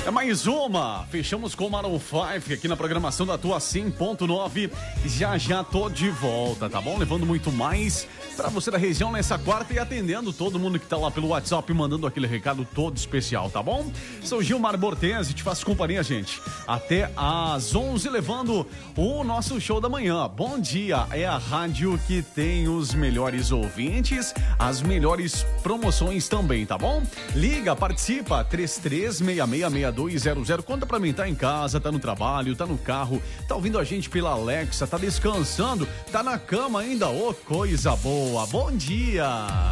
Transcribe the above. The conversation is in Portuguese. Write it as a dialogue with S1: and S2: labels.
S1: É mais uma. Fechamos com o Maroon 5 aqui na programação da tua 100.9. Já tô de volta, tá bom? Levando muito mais pra você da região nessa quarta e atendendo todo mundo que tá lá pelo WhatsApp, mandando aquele recado todo especial, tá bom? Sou Gilmar Bortese, te faço companhia, gente. Até às 11, levando o nosso show da manhã. Bom dia, é a rádio que tem os melhores ouvintes, as melhores promoções também, tá bom? Liga, participa, 33666200. Conta pra mim, tá em casa, tá no trabalho, tá no carro, tá ouvindo a gente pela Alexa, tá descansando, tá na cama ainda, ô, coisa boa. Bom dia!